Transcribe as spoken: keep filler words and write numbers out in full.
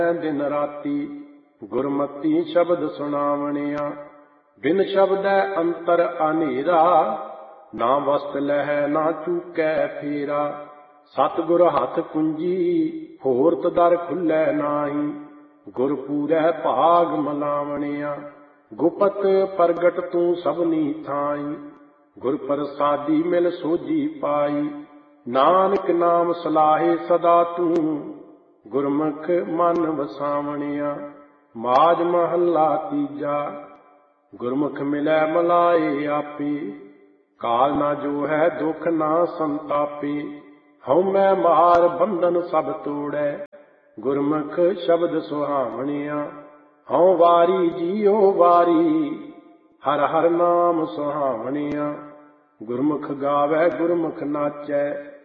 दिन राती गुरमती शब्द सुनावणिया। बिन शब्दै अंतर अनेरा ना वस्त लह ना चूकै फेरा। सतगुर हथ कुंजी होरत दर खुलै नाही। गुर पूरै भाग मलावणिया। गुपत प्रगट तू सबनी थाई। गुर प्रसादी मिल सोझी पाई। नानक नाम सलाहे सदा तू गुरमुख मन वसावणिया। माज महला तीजा गुरमुख मिलै मलाए आपे। काल ना जो है दुख ना संतापे। हਉ मैं मार बंधन सब तोड़ै गुरमुख शब्द सुहावणिया। हਉ वारी जियो वारी हर हर नाम सुहावणिया। गुरमुख गावै गुरमुख नाचै